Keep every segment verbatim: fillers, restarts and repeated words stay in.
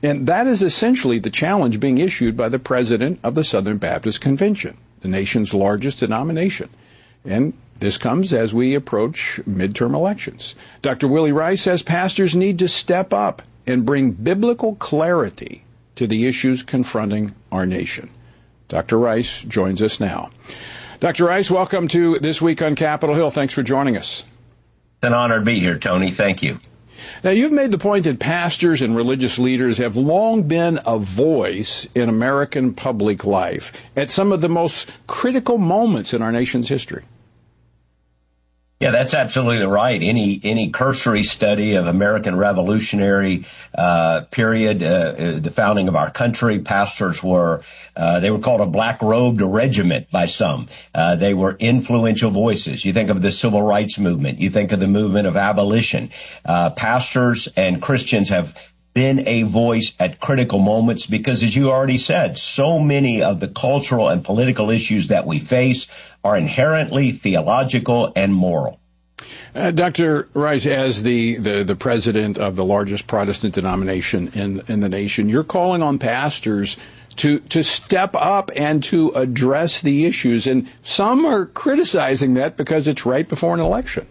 And that is essentially the challenge being issued by the president of the Southern Baptist Convention, the nation's largest denomination. And this comes as we approach midterm elections. Doctor Willie Rice says pastors need to step up and bring biblical clarity to the issues confronting our nation. Doctor Rice joins us now. Doctor Rice, welcome to This Week on Capitol Hill. Thanks for joining us. It's an honor to be here, Tony. Thank you. Now, you've made the point that pastors and religious leaders have long been a voice in American public life at some of the most critical moments in our nation's history. Yeah, that's absolutely right. Any any cursory study of American Revolutionary uh, period, uh, the founding of our country, pastors were uh, they were called a black-robed regiment by some. Uh, they were influential voices. You think of the Civil Rights Movement. You think of the movement of abolition. Uh, pastors and Christians have been a voice at critical moments because, as you already said, so many of the cultural and political issues that we face are inherently theological and moral. Uh, Doctor Rice, as the, the, the president of the largest Protestant denomination in, in the nation, you're calling on pastors to, to step up and to address the issues. And some are criticizing that because it's right before an election.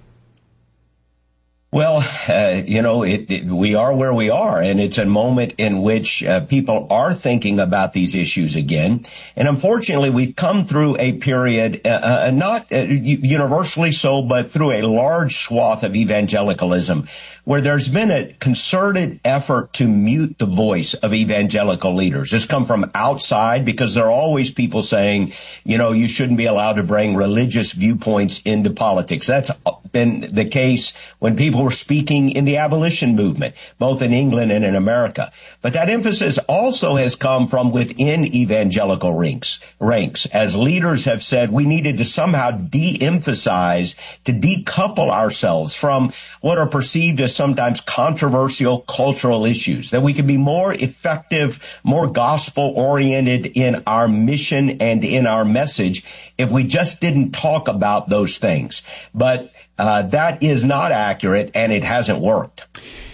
Well, uh, you know, it, it, we are where we are, and it's a moment in which uh, people are thinking about these issues again. And unfortunately, we've come through a period, uh, uh, not uh, universally so, but through a large swath of evangelicalism, where there's been a concerted effort to mute the voice of evangelical leaders. This come from outside because there are always people saying, you know, you shouldn't be allowed to bring religious viewpoints into politics. That's been the case when people were speaking in the abolition movement, both in England and in America. But that emphasis also has come from within evangelical ranks, ranks, as leaders have said we needed to somehow de-emphasize, to decouple ourselves from what are perceived as sometimes controversial cultural issues, that we could be more effective, more gospel-oriented in our mission and in our message if we just didn't talk about those things. But uh, that is not accurate, and it hasn't worked.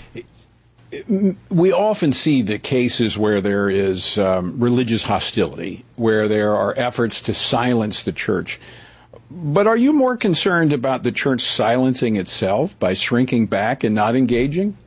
We often see the cases where there is um, religious hostility, where there are efforts to silence the church. But are you more concerned about the church silencing itself by shrinking back and not engaging?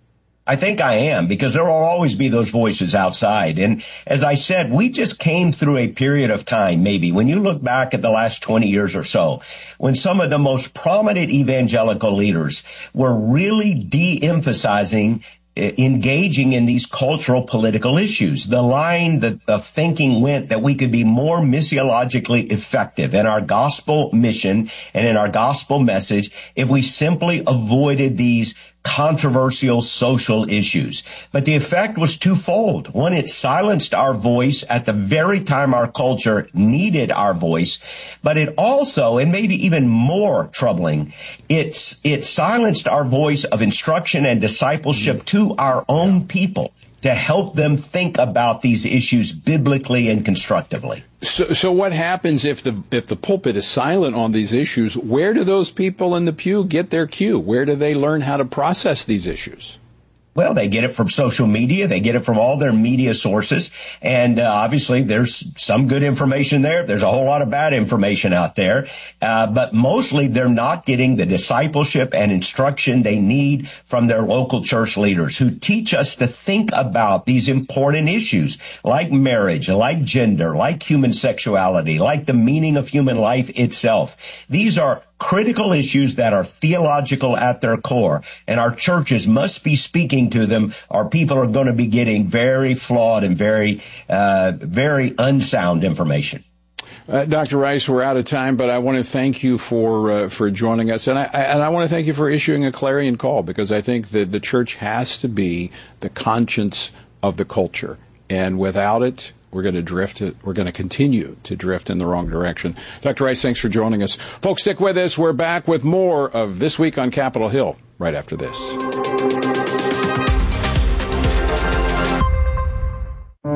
I think I am, because there will always be those voices outside. And as I said, we just came through a period of time, maybe, when you look back at the last twenty years or so, when some of the most prominent evangelical leaders were really de-emphasizing engaging in these cultural political issues. The line that of thinking went that we could be more missiologically effective in our gospel mission and in our gospel message if we simply avoided these controversial social issues. But the effect was twofold. One, it silenced our voice at the very time our culture needed our voice. But it also, and maybe even more troubling, it's, it silenced our voice of instruction and discipleship to our own people to help them think about these issues biblically and constructively. So, so what happens if the if the pulpit is silent on these issues? Where do those people in the pew get their cue? Where do they learn how to process these issues? Well, they get it from social media. They get it from all their media sources. And uh, obviously, there's some good information there. There's a whole lot of bad information out there. Uh, but mostly, they're not getting the discipleship and instruction they need from their local church leaders who teach us to think about these important issues like marriage, like gender, like human sexuality, like the meaning of human life itself. These are critical issues that are theological at their core, and our churches must be speaking to them, or people are going to be getting very flawed and very, uh, very unsound information. Uh, Doctor Rice, we're out of time, but I want to thank you for uh, for joining us, and I, I and I want to thank you for issuing a clarion call, because I think that the church has to be the conscience of the culture, and without it, we're going to drift. We're going to continue to drift in the wrong direction. Doctor Rice, thanks for joining us. Folks, stick with us. We're back with more of This Week on Capitol Hill right after this.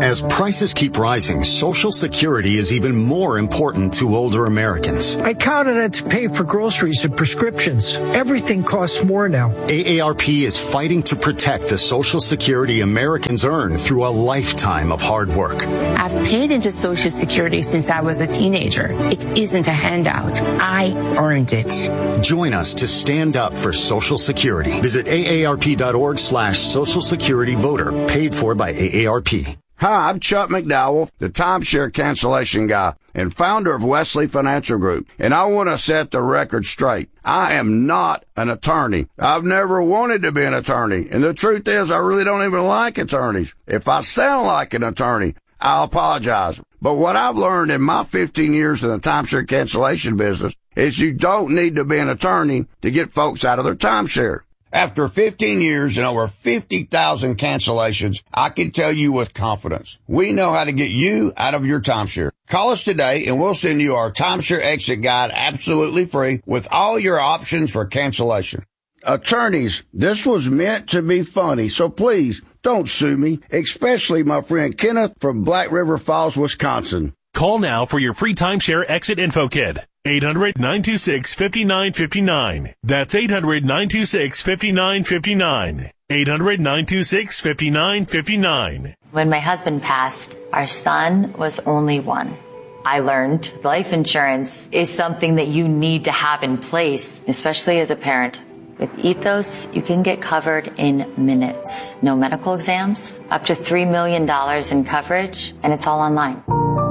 As prices keep rising, Social Security is even more important to older Americans. I count on it to pay for groceries and prescriptions. Everything costs more now. A A R P is fighting to protect the Social Security Americans earn through a lifetime of hard work. I've paid into Social Security since I was a teenager. It isn't a handout. I earned it. Join us to stand up for Social Security. Visit A A R P dot org slash Social Security Voter. Paid for by A A R P. Hi, I'm Chuck McDowell, the timeshare cancellation guy and founder of Wesley Financial Group, and I want to set the record straight. I am not an attorney. I've never wanted to be an attorney, and the truth is I really don't even like attorneys. If I sound like an attorney, I'll apologize. But what I've learned in my fifteen years in the timeshare cancellation business is you don't need to be an attorney to get folks out of their timeshare. After fifteen years and over fifty thousand cancellations, I can tell you with confidence, we know how to get you out of your timeshare. Call us today and we'll send you our timeshare exit guide absolutely free with all your options for cancellation. Attorneys, this was meant to be funny, so please don't sue me, especially my friend Kenneth from Black River Falls, Wisconsin. Call now for your free timeshare exit info kit. eight hundred, nine two six, five nine five nine. That's eight hundred, nine two six, five nine five nine. eight hundred, nine two six, five nine five nine. When my husband passed, our son was only one. I learned life insurance is something that you need to have in place, especially as a parent. With Ethos, you can get covered in minutes. No medical exams, up to three million dollars in coverage, and it's all online.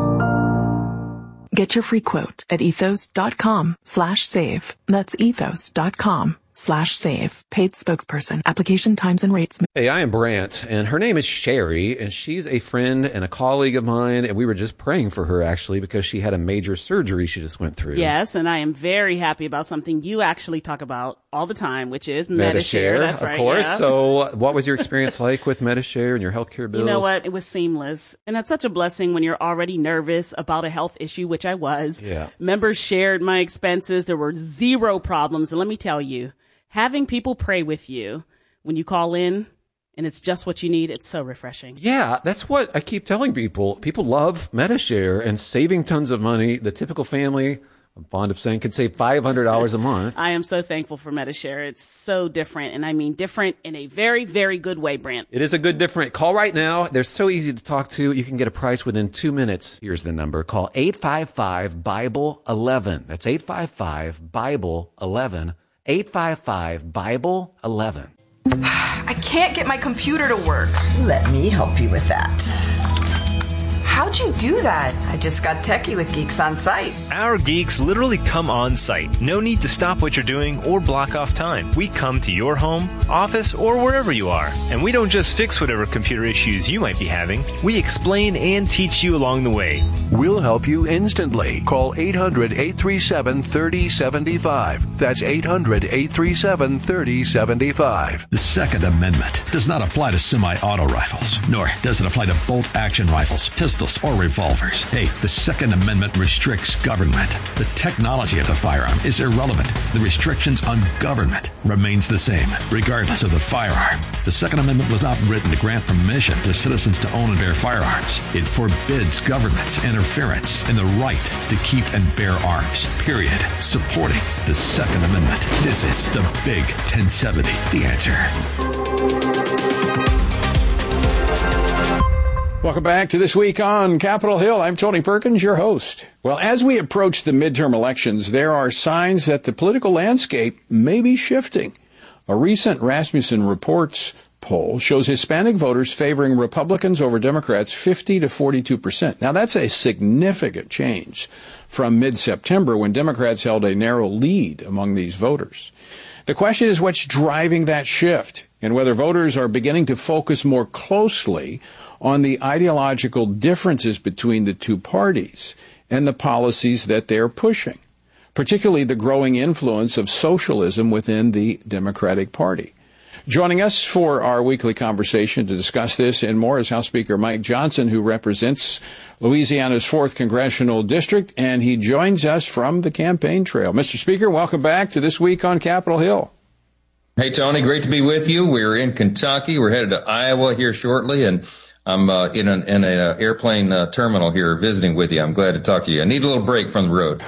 Get your free quote at ethos.com slash save. That's ethos.com slash save. Paid spokesperson. Application times and rates. Hey, I am Brant, and her name is Sherry, and she's a friend and a colleague of mine, and we were just praying for her, actually, because she had a major surgery she just went through. Yes, and I am very happy about something you actually talk about all the time, which is Medi-Share. Medi-Share, That's of right, course. yeah. So what was your experience like with Medi-Share and your healthcare bills? You know what? It was seamless. And that's such a blessing when you're already nervous about a health issue, which I was. Yeah. Members shared my expenses. There were zero problems. And let me tell you, having people pray with you when you call in and it's just what you need, it's so refreshing. Yeah, that's what I keep telling people. People love Medi-Share and saving tons of money. The typical family, I'm fond of saying, can save five hundred dollars a month. I am so thankful for Medi-Share. It's so different, and I mean different in a very, very good way, Brant. It is a good different. Call right now. They're so easy to talk to. You can get a price within two minutes. Here's the number. Call eight five five, Bible eleven. That's eight five five, Bible eleven. eight five five, Bible eleven. I can't get my computer to work. Let me help you with that. How'd you do that? I just got techie with Geeks on Site. Our geeks literally come on site. No need to stop what you're doing or block off time. We come to your home, office, or wherever you are. And we don't just fix whatever computer issues you might be having. We explain and teach you along the way. We'll help you instantly. Call eight hundred, eight three seven, three oh seven five. That's eight hundred, eight three seven, three oh seven five. The Second Amendment does not apply to semi-auto rifles, nor does it apply to bolt-action rifles, pistols, or revolvers. Hey, the Second Amendment restricts government. The technology of the firearm is irrelevant. The restrictions on government remains the same, regardless of the firearm. The Second Amendment was not written to grant permission to citizens to own and bear firearms. It forbids government's interference in the right to keep and bear arms, period. Supporting the Second Amendment. This is the Big ten seventy. The Answer. Welcome back to This Week on Capitol Hill. I'm Tony Perkins, your host. Well, as we approach the midterm elections, there are signs that the political landscape may be shifting. A recent Rasmussen Reports poll shows Hispanic voters favoring Republicans over Democrats fifty to forty-two percent. Now, that's a significant change from mid-September when Democrats held a narrow lead among these voters. The question is what's driving that shift and whether voters are beginning to focus more closely on the ideological differences between the two parties and the policies that they're pushing, particularly the growing influence of socialism within the Democratic Party. Joining us for our weekly conversation to discuss this and more is House Speaker Mike Johnson, who represents Louisiana's fourth Congressional District, and he joins us from the campaign trail. Mister Speaker, welcome back to This Week on Capitol Hill. Hey, Tony, great to be with you. We're in Kentucky. We're headed to Iowa here shortly, and I'm uh, in an in a uh, airplane uh, terminal here visiting with you. I'm glad to talk to you. I need a little break from the road.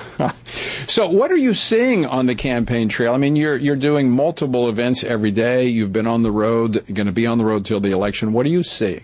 So what are you seeing on the campaign trail? I mean, you're you're doing multiple events every day. You've been on the road, going to be on the road till the election. What are you seeing?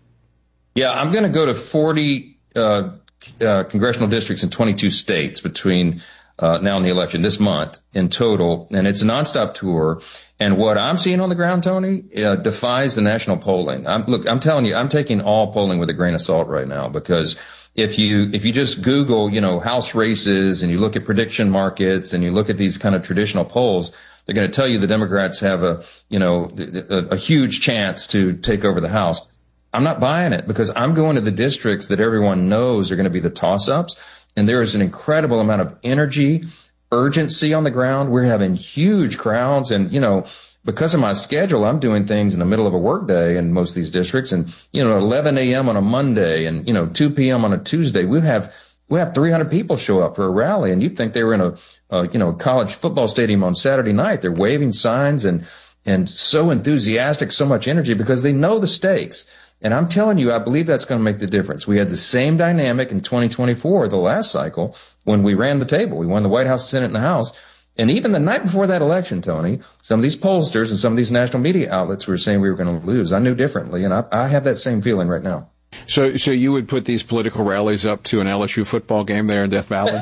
Yeah, I'm going to go to forty uh, uh, congressional districts in twenty-two states between uh, now and the election this month in total, and it's a nonstop tour. And what I'm seeing on the ground, Tony, uh, defies the national polling. I'm, look, I'm telling you, I'm taking all polling with a grain of salt right now, because if you if you just Google, you know, House races, and you look at prediction markets, and you look at these kind of traditional polls, they're going to tell you the Democrats have a, you know, a, a huge chance to take over the House. I'm not buying it, because I'm going to the districts that everyone knows are going to be the toss-ups, and there is an incredible amount of energy, urgency on the ground. We're having huge crowds, and, you know, because of my schedule, I'm doing things in the middle of a workday in most of these districts, and, you know, eleven a.m. on a Monday and, you know, two p.m. on a Tuesday, we have we have three hundred people show up for a rally, and you'd think they were in a, uh, you know, a college football stadium on Saturday night. They're waving signs and and so enthusiastic, so much energy, because they know the stakes. And I'm telling you, I believe that's going to make the difference. We had the same dynamic in twenty twenty-four, the last cycle, when we ran the table. We won the White House, the Senate, and the House. And even the night before that election, Tony, some of these pollsters and some of these national media outlets were saying we were going to lose. I knew differently, and I, I have that same feeling right now. So, so you would put these political rallies up to an L S U football game there in Death Valley?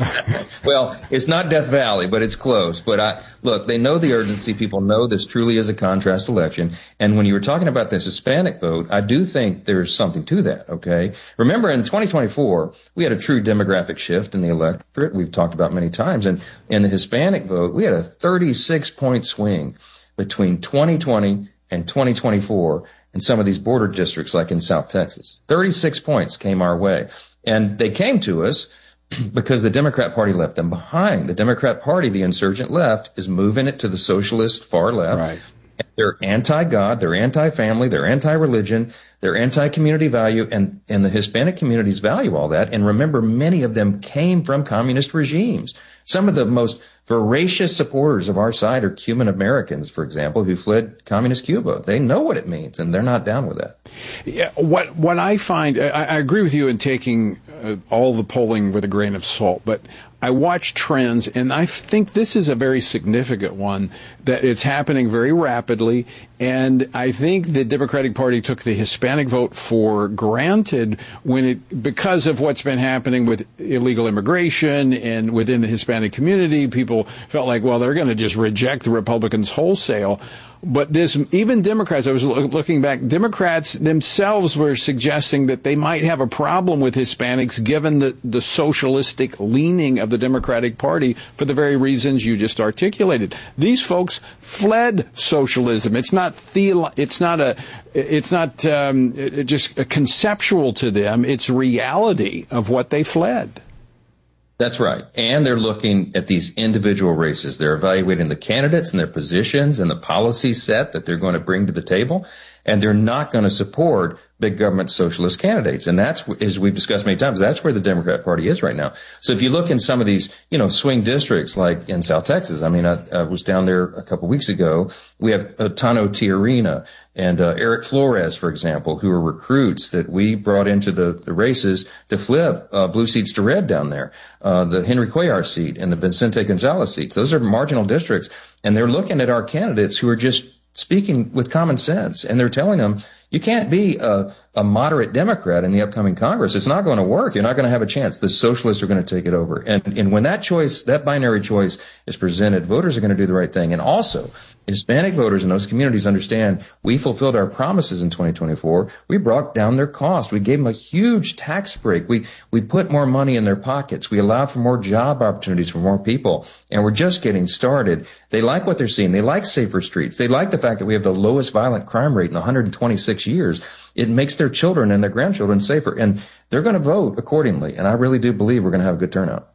Well, it's not Death Valley, but it's close. But I, look, they know the urgency. People know this truly is a contrast election. And when you were talking about this Hispanic vote, I do think there's something to that. Okay. Remember, in twenty twenty-four, we had a true demographic shift in the electorate. We've talked about many times. And in the Hispanic vote, we had a thirty-six point swing between twenty twenty and twenty twenty-four. In some of these border districts, like in South Texas, thirty-six points came our way. And they came to us because the Democrat Party left them behind. The Democrat Party, the insurgent left, is moving it to the socialist far left. Right. They're anti-God, they're anti-family, they're anti-religion, they're anti-community value, and, and the Hispanic communities value all that. And remember, many of them came from communist regimes. Some of the most voracious supporters of our side are Cuban Americans, for example, who fled communist Cuba. They know what it means, and they're not down with that. Yeah, what what I find, I, I agree with you in taking uh, all the polling with a grain of salt, but I watch trends, and I think this is a very significant one, that it's happening very rapidly, and I think the Democratic Party took the Hispanic vote for granted when it, because of what's been happening with illegal immigration and within the Hispanic community, people felt like, well, they're going to just reject the Republicans wholesale. But this, even Democrats, I was looking back, Democrats themselves were suggesting that they might have a problem with Hispanics given the, the socialistic leaning of the Democratic Party for the very reasons you just articulated. These folks fled socialism. It's not theolo- it's not a, it's not um, it just a conceptual to them. It's reality of what they fled. That's right. And they're looking at these individual races. They're evaluating the candidates and their positions and the policy set that they're going to bring to the table. And they're not going to support big government socialist candidates. And that's, as we've discussed many times, that's where the Democrat Party is right now. So if you look in some of these, you know, swing districts like in South Texas, I mean, I, I was down there a couple of weeks ago. We have uh, Tano Tiarina and uh, Eric Flores, for example, who are recruits that we brought into the, the races to flip uh, blue seats to red down there. Uh, the Henry Cuellar seat and the Vicente Gonzalez seats. Those are marginal districts. And they're looking at our candidates who are just speaking with common sense. And they're telling them, you can't be a, a moderate Democrat in the upcoming Congress. It's not going to work. You're not going to have a chance. The socialists are going to take it over. And, and when that choice, that binary choice is presented, voters are going to do the right thing. And also, Hispanic voters in those communities understand we fulfilled our promises in twenty twenty-four. We brought down their cost. We gave them a huge tax break. We, we put more money in their pockets. We allowed for more job opportunities for more people. And we're just getting started. They like what they're seeing. They like safer streets. They like the fact that we have the lowest violent crime rate in one hundred twenty-six years. It makes their children and their grandchildren safer. And they're going to vote accordingly. And I really do believe we're going to have a good turnout.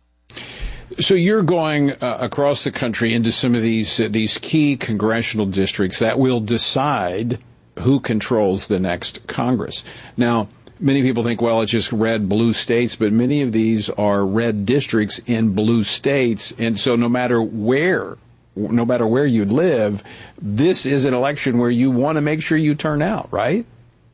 So you're going uh, across the country into some of these uh, these key congressional districts that will decide who controls the next Congress. Now, many people think, well, it's just red, blue states, but many of these are red districts in blue states. And so no matter where, no matter where you live, this is an election where you want to make sure you turn out, right?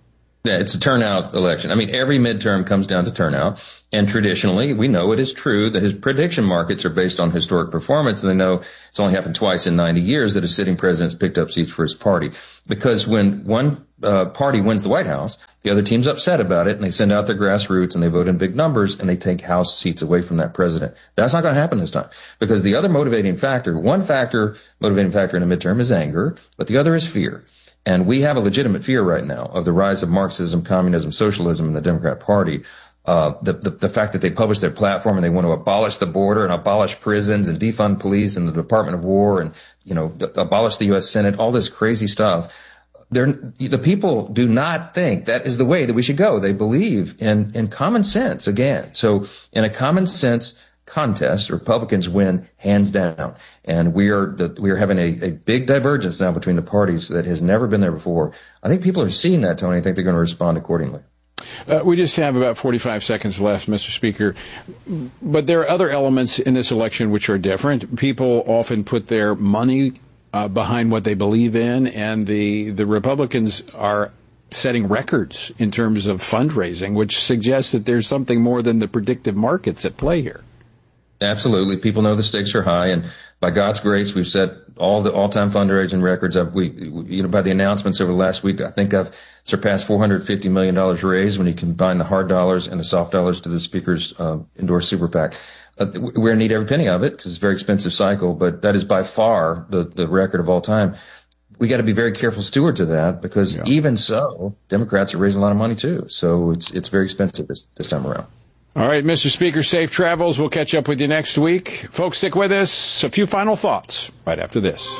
Yeah, it's a turnout election. I mean, every midterm comes down to turnout. And traditionally, we know it is true that his prediction markets are based on historic performance. And they know it's only happened twice in ninety years that a sitting president's picked up seats for his party. Because when one uh, party wins the White House, the other team's upset about it, and they send out their grassroots and they vote in big numbers and they take House seats away from that president. That's not going to happen this time, because the other motivating factor, one factor, motivating factor in a midterm is anger, but the other is fear. And we have a legitimate fear right now of the rise of Marxism, communism, socialism in the Democrat Party. Uh, the, the, the fact that they publish their platform and they want to abolish the border and abolish prisons and defund police and the Department of War and, you know, abolish the U S Senate, all this crazy stuff. They're, the people do not think that is the way that we should go. They believe in, in common sense again. So in a common sense contest, Republicans win hands down. And we are the, we are having a, a big divergence now between the parties that has never been there before. I think people are seeing that, Tony. I think they're going to respond accordingly. Uh, we just have about forty-five seconds left, Mister Speaker. But there are other elements in this election which are different. People often put their money uh, behind what they believe in, and the, the Republicans are setting records in terms of fundraising, which suggests that there's something more than the predictive markets at play here. Absolutely. People know the stakes are high, and by God's grace, we've set all the all-time fundraising records up. We, you know, by the announcements over the last week, I think I've surpassed four hundred fifty million dollars raised when you combine the hard dollars and the soft dollars to the Speaker's uh, endorsed super PAC. Uh, we're going to need every penny of it because it's a very expensive cycle, but that is by far the, the record of all time. We got to be very careful stewards of that, because yeah. even so, Democrats are raising a lot of money too. So it's it's very expensive this, this time around. All right, Mister Speaker, safe travels. We'll catch up with you next week. Folks, stick with us. A few final thoughts right after this.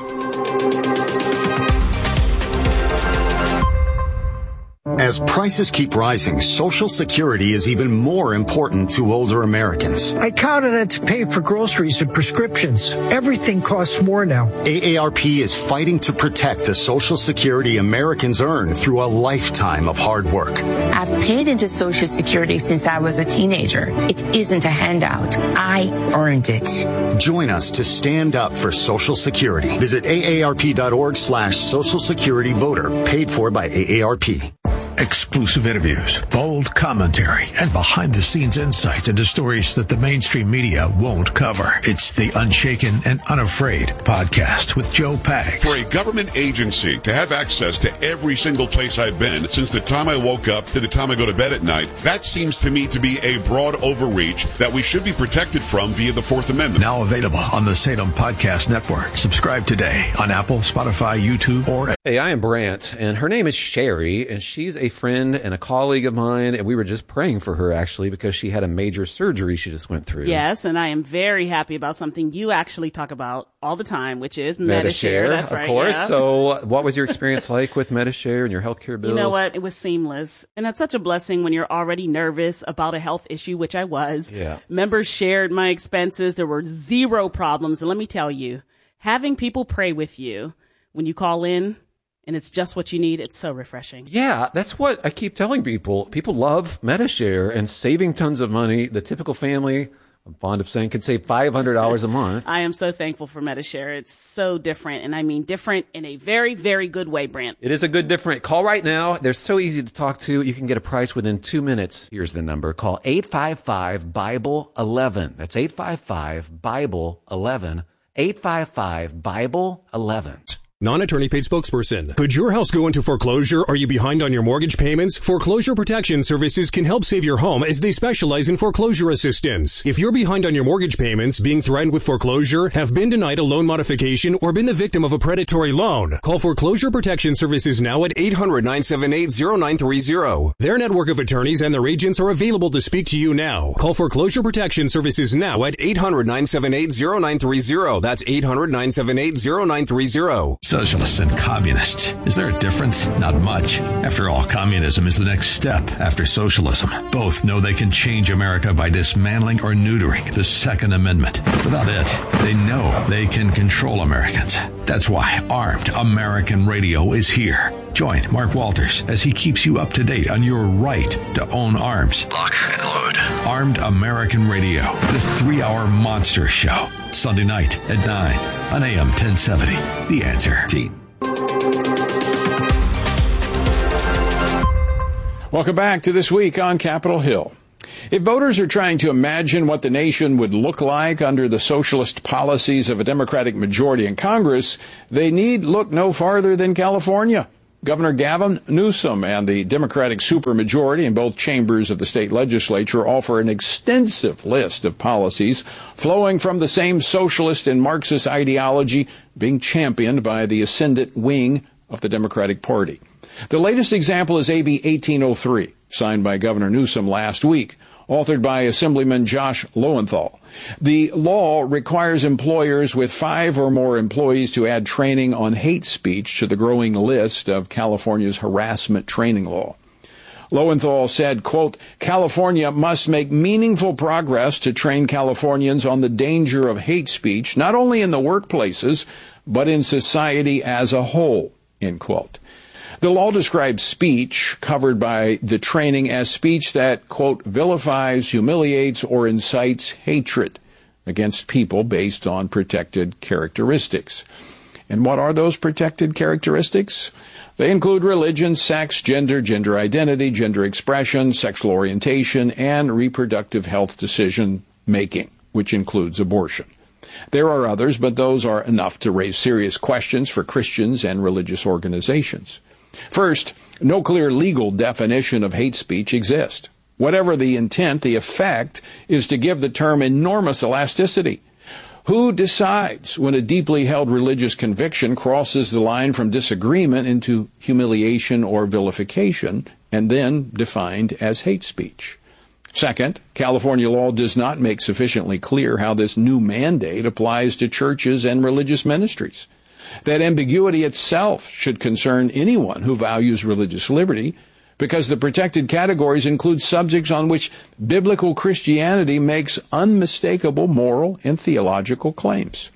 As prices keep rising, Social Security is even more important to older Americans. I count on it to pay for groceries and prescriptions. Everything costs more now. A A R P is fighting to protect the Social Security Americans earn through a lifetime of hard work. I've paid into Social Security since I was a teenager. It isn't a handout. I earned it. Join us to stand up for Social Security. Visit aarp.org slash Social Security voter, paid for by A A R P. Exclusive interviews, bold commentary, and behind-the-scenes insights into stories that the mainstream media won't cover. It's the Unshaken and Unafraid podcast with Joe Pags. For a government agency to have access to every single place I've been since the time I woke up to the time I go to bed at night, that seems to me to be a broad overreach that we should be protected from via the Fourth Amendment. Now available on the Salem Podcast Network. Subscribe today on Apple, Spotify, YouTube, or... Hey, I am Brant, and her name is Sherry, and she's a friend and a colleague of mine, and we were just praying for her, actually, because she had a major surgery she just went through. Yes, and I am very happy about something you actually talk about all the time, which is Medi-Share. Medi-Share, That's of right, course. yeah. So what was your experience like with Medi-Share and your healthcare bills? You know what? It was seamless. And that's such a blessing when you're already nervous about a health issue, which I was. Yeah. Members shared my expenses. There were zero problems. And let me tell you, having people pray with you when you call in, and it's just what you need, it's so refreshing. Yeah, that's what I keep telling people. People love Medi-Share and saving tons of money. The typical family, I'm fond of saying, can save five hundred dollars a month. I am so thankful for Medi-Share. It's so different, and I mean different in a very, very good way, Brant. It is a good different. Call right now. They're so easy to talk to. You can get a price within two minutes. Here's the number. Call eight five five, Bible eleven. That's eight five five, Bible eleven. eight five five, Bible eleven. Non-attorney paid spokesperson. Could your house go into foreclosure? Are you behind on your mortgage payments? Foreclosure Protection Services can help save your home as they specialize in foreclosure assistance. If you're behind on your mortgage payments, being threatened with foreclosure, have been denied a loan modification, or been the victim of a predatory loan, call Foreclosure Protection Services now at eight hundred, nine seven eight, zero nine three zero. Their network of attorneys and their agents are available to speak to you now. Call Foreclosure Protection Services now at eight hundred, nine seven eight, zero nine three zero. That's eight hundred, nine seven eight, zero nine three zero. Socialist and communist. Is there a difference? Not much. After all, communism is the next step after socialism. Both know they can change America by dismantling or neutering the Second Amendment. Without it, they know they can control Americans. That's why Armed American Radio is here. Join Mark Walters as he keeps you up to date on your right to own arms. Lock and load. Armed American Radio, the three-hour monster show. Sunday night at nine on A M ten seventy. The Answer. T. Welcome back to This Week on Capitol Hill. If voters are trying to imagine what the nation would look like under the socialist policies of a Democratic majority in Congress, they need look no farther than California. Governor Gavin Newsom and the Democratic supermajority in both chambers of the state legislature offer an extensive list of policies flowing from the same socialist and Marxist ideology being championed by the ascendant wing of the Democratic Party. The latest example is A B eighteen oh three, signed by Governor Newsom last week, authored by Assemblyman Josh Lowenthal. The law requires employers with five or more employees to add training on hate speech to the growing list of California's harassment training law. Lowenthal said, quote, California must make meaningful progress to train Californians on the danger of hate speech, not only in the workplaces, but in society as a whole, end quote. The law describes speech covered by the training as speech that, quote, vilifies, humiliates, or incites hatred against people based on protected characteristics. And what are those protected characteristics? They include religion, sex, gender, gender identity, gender expression, sexual orientation, and reproductive health decision making, which includes abortion. There are others, but those are enough to raise serious questions for Christians and religious organizations. First, no clear legal definition of hate speech exists. Whatever the intent, the effect is to give the term enormous elasticity. Who decides when a deeply held religious conviction crosses the line from disagreement into humiliation or vilification, and then defined as hate speech? Second, California law does not make sufficiently clear how this new mandate applies to churches and religious ministries. That ambiguity itself should concern anyone who values religious liberty, because the protected categories include subjects on which biblical Christianity makes unmistakable moral and theological claims.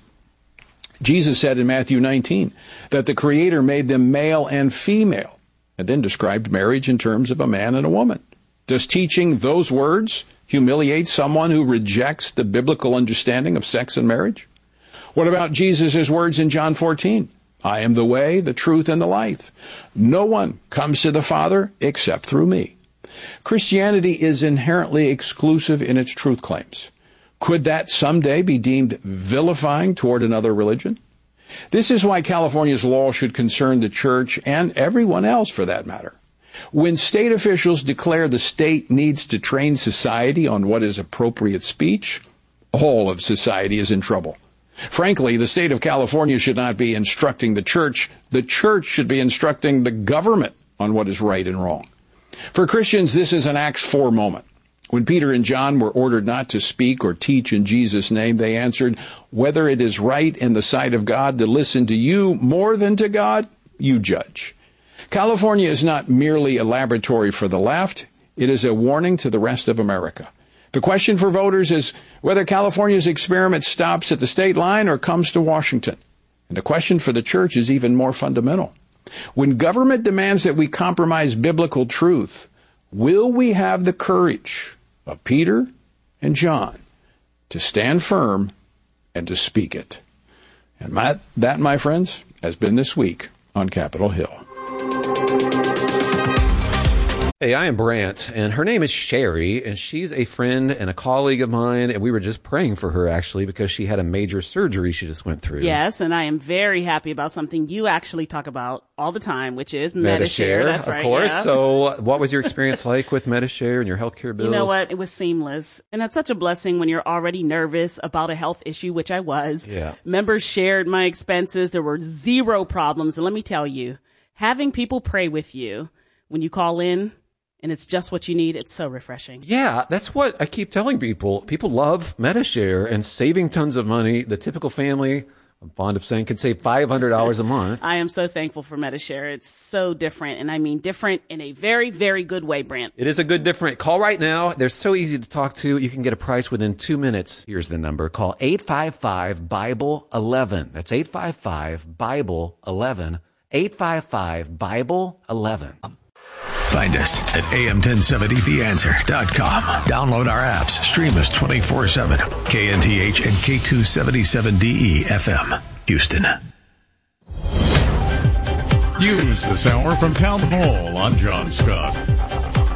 Jesus said in Matthew nineteen that the Creator made them male and female, and then described marriage in terms of a man and a woman. Does teaching those words humiliate someone who rejects the biblical understanding of sex and marriage? What about Jesus' words in John fourteen? I am the way, the truth, and the life. No one comes to the Father except through me. Christianity is inherently exclusive in its truth claims. Could that someday be deemed vilifying toward another religion? This is why California's law should concern the church and everyone else for that matter. When state officials declare the state needs to train society on what is appropriate speech, all of society is in trouble. Frankly, the state of California should not be instructing the church. The church should be instructing the government on what is right and wrong. For Christians, this is an Acts four moment. When Peter and John were ordered not to speak or teach in Jesus' name, they answered, whether it is right in the sight of God to listen to you more than to God, you judge. California is not merely a laboratory for the left. It is a warning to the rest of America. The question for voters is whether California's experiment stops at the state line or comes to Washington. And the question for the church is even more fundamental. When government demands that we compromise biblical truth, will we have the courage of Peter and John to stand firm and to speak it? And my, that, my friends, has been This Week on Capitol Hill. Hey, I am Brant, and her name is Sherry, and she's a friend and a colleague of mine, and we were just praying for her, actually, because she had a major surgery she just went through. Yes, and I am very happy about something you actually talk about all the time, which is Medi-Share. That's of right, course. yeah. So what was your experience like with Medi-Share and your healthcare bills? You know what? It was seamless. And that's such a blessing when you're already nervous about a health issue, which I was. Yeah. Members shared my expenses. There were zero problems. And let me tell you, having people pray with you when you call in, and it's just what you need, it's so refreshing. Yeah, that's what I keep telling people. People love Medi-Share and saving tons of money. The typical family, I'm fond of saying, can save five hundred dollars a month. I am so thankful for Medi-Share. It's so different, and I mean different in a very, very good way, Brant. It is a good different. Call right now. They're so easy to talk to. You can get a price within two minutes. Here's the number. Call eight five five, Bible eleven. That's eight five five, Bible eleven. eight five five, Bible eleven. Find us at A M ten seventy the answer dot com. Download our apps. Stream us twenty-four seven. K N T H and K two seventy-seven D E F M, Houston. News this hour from Town Hall. I'm John Scott.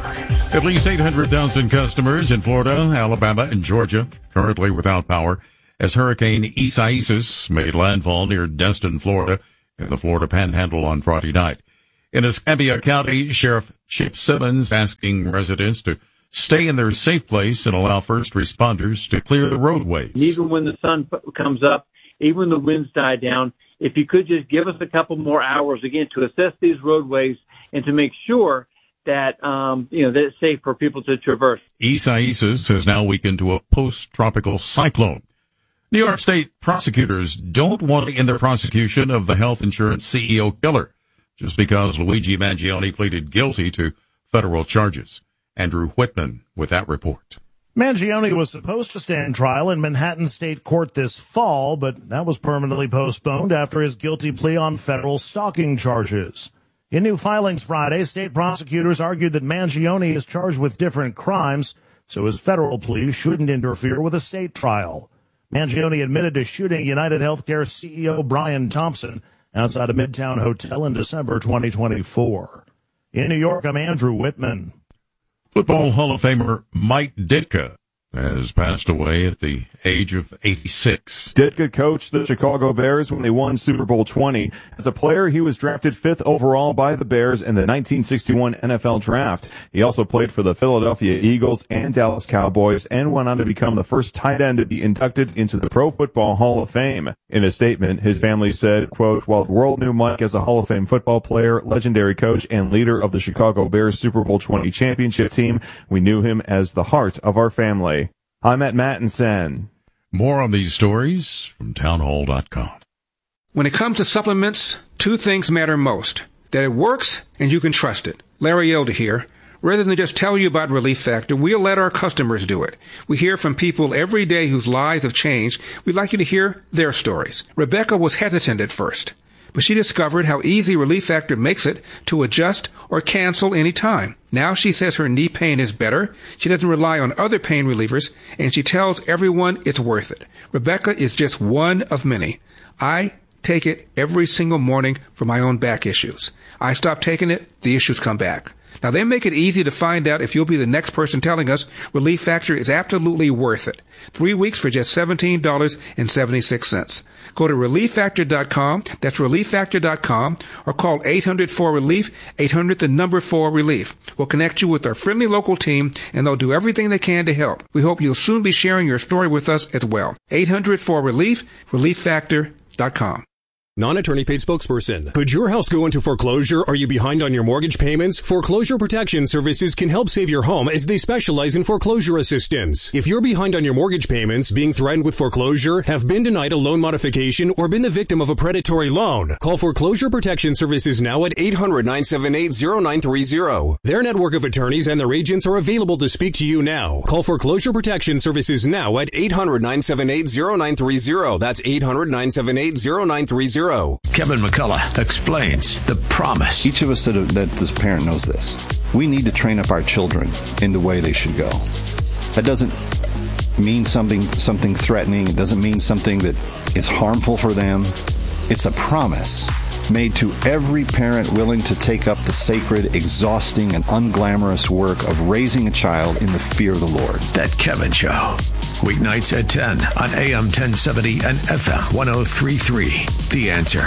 At least eight hundred thousand customers in Florida, Alabama, and Georgia currently without power as Hurricane Isaias made landfall near Destin, Florida, in the Florida Panhandle on Friday night. In Escambia County, Sheriff Chip Simmons asking residents to stay in their safe place and allow first responders to clear the roadways. Even when the sun comes up, even when the winds die down, if you could just give us a couple more hours, again, to assess these roadways and to make sure that, um, you know, that it's safe for people to traverse. Isaias has now weakened to a post-tropical cyclone. New York State prosecutors don't want to end their prosecution of the health insurance C E O killer just because Luigi Mangione pleaded guilty to federal charges. Andrew Whitman with that report. Mangione was supposed to stand trial in Manhattan State Court this fall, but that was permanently postponed after his guilty plea on federal stalking charges. In new filings Friday, state prosecutors argued that Mangione is charged with different crimes, so his federal plea shouldn't interfere with a state trial. Mangione admitted to shooting United Healthcare C E O Brian Thompson outside a Midtown hotel in December twenty twenty-four. In New York, I'm Andrew Whitman. Football Hall of Famer Mike Ditka has passed away at the age of eighty-six. Ditka coached the Chicago Bears when they won Super Bowl twenty. As a player, he was drafted fifth overall by the Bears in the nineteen sixty-one N F L Draft. He also played for the Philadelphia Eagles and Dallas Cowboys and went on to become the first tight end to be inducted into the Pro Football Hall of Fame. In a statement, his family said, quote, "While the world knew Mike as a Hall of Fame football player, legendary coach, and leader of the Chicago Bears Super Bowl twenty championship team, we knew him as the heart of our family." I'm at Mattinson. More on these stories from townhall dot com. When it comes to supplements, two things matter most: that it works and you can trust it. Larry Elder here. Rather than just tell you about Relief Factor, we'll let our customers do it. We hear from people every day whose lives have changed. We'd like you to hear their stories. Rebecca was hesitant at first, but she discovered how easy Relief Factor makes it to adjust or cancel any time. Now she says her knee pain is better, she doesn't rely on other pain relievers, and she tells everyone it's worth it. Rebecca is just one of many. I take it every single morning for my own back issues. I stop taking it, the issues come back. Now, they make it easy to find out if you'll be the next person telling us Relief Factor is absolutely worth it. Three weeks for just seventeen dollars and seventy-six cents. Go to relief factor dot com, that's relief factor dot com, or call eight hundred four relief, eight hundred the number four relief. We'll connect you with our friendly local team, and they'll do everything they can to help. We hope you'll soon be sharing your story with us as well. eight hundred four relief, relief factor dot com. Non-attorney paid spokesperson. Could your house go into foreclosure? Are you behind on your mortgage payments? Foreclosure Protection Services can help save your home as they specialize in foreclosure assistance. If you're behind on your mortgage payments, being threatened with foreclosure, have been denied a loan modification, or been the victim of a predatory loan, call Foreclosure Protection Services now at eight hundred, nine seven eight, zero nine three zero. Their network of attorneys and their agents are available to speak to you now. Call Foreclosure Protection Services now at eight hundred, nine seven eight, zero nine three zero. That's eight hundred, nine seven eight, zero nine three zero. Kevin McCullough explains the promise. Each of us that, are, that this parent knows this. We need to train up our children in the way they should go. That doesn't mean something something threatening. It doesn't mean something that is harmful for them. It's a promise made to every parent willing to take up the sacred, exhausting, and unglamorous work of raising a child in the fear of the Lord. That Kevin Show. Weeknights at ten on A M ten seventy and F M one oh three point three. The Answer.